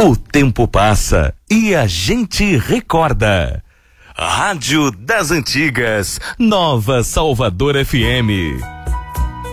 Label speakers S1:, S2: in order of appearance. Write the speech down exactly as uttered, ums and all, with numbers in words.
S1: O tempo passa e a gente recorda. Rádio das Antigas, Nova Salvador F M.